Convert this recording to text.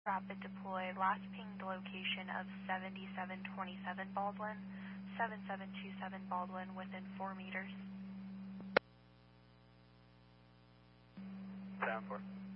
Rapid deploy, last pinged location of 7727 Baldwin, 7727 Baldwin within 4 meters. Down 4.